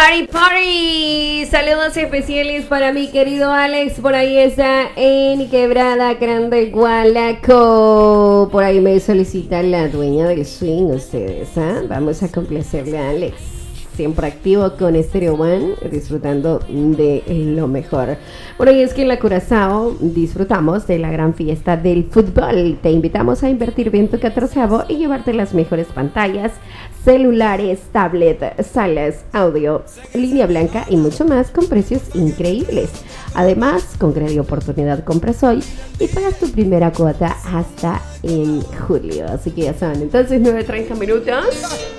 Party, party. Saludos especiales para mi querido Alex. Por ahí está en Quebrada Grande, Gualaco. Por ahí me solicita la dueña del swing. Ustedes, ¿ah? Vamos a complacerle a Alex. Siempre activo con Stereo One, disfrutando de lo mejor. Bueno, y es que en la Curazao disfrutamos de la gran fiesta del fútbol. Te invitamos a invertir bien tu 14avo y llevarte las mejores pantallas, celulares, tablet, salas, audio, línea blanca y mucho más con precios increíbles. Además, con Crédito Oportunidad compras hoy y pagas tu primera cuota hasta en julio. Así que ya saben, entonces 9:30 minutos.